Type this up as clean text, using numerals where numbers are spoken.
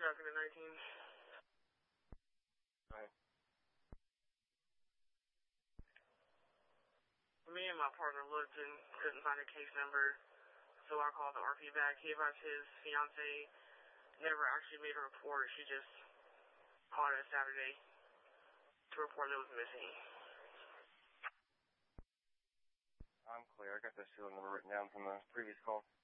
talking to 19. Right. Me and my partner looked and couldn't find a case number, so I called the RP back. He advised his fiance never actually made a report. She just called us Saturday to report that it was missing. I'm clear. I got the serial number written down from the previous call.